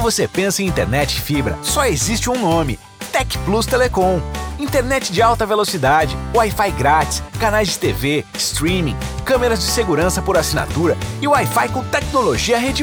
você pensa em internet fibra, só existe um nome: Tec Plus Telecom. Internet de alta velocidade, Wi-Fi grátis, canais de TV, streaming, câmeras de segurança por assinatura e Wi-Fi com tecnologia rede